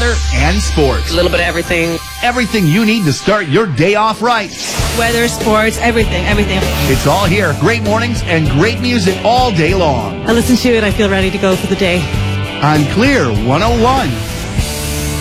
weather and sports. A little bit of everything. Everything you need to start your day off right. Weather, sports, everything. It's all here. Great mornings and great music all day long. I listen to it, I feel ready to go for the day. On Clear 101.